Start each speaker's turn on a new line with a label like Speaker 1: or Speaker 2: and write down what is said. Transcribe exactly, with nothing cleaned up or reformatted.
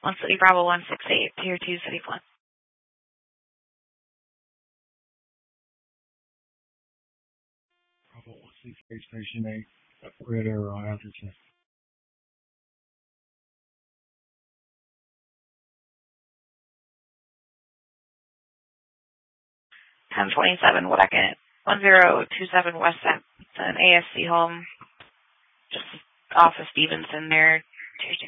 Speaker 1: One City Bravo one six eight, Tier two, City Flint.
Speaker 2: Bravo one six eight, Station eight, Red Arrow, Atherton.
Speaker 1: ten twenty-seven, Waddecott, one zero two seven West Sampson, A S C home, just off of Stevenson there, Tier two.